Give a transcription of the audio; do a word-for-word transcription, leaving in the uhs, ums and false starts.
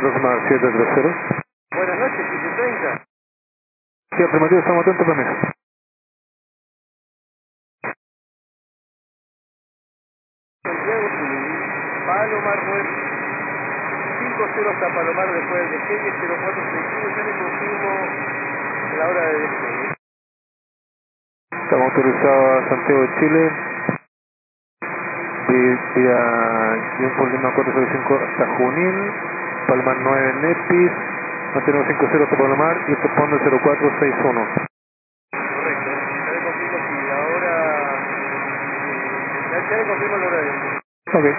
aproximado siete tres cero. Buenas noches, siete treinta. Sí, afirmativo, estamos atentos también. Santiago, Palomar nueve cinco cero hasta Palomar después del despegue, cero cuatro seis uno, ya le confirmo la hora de despegue. Estamos autorizados a Santiago de Chile, vi- vía guión por Lima cuatro cero cinco hasta Junín, Palomar nueve Nepis, mantenemos cinco cero hasta Palomar y responde cero cuatro seis uno. Correcto, ya le confirmo si la hora, eh, ya, ya le confirmo la hora de despegue. Ok.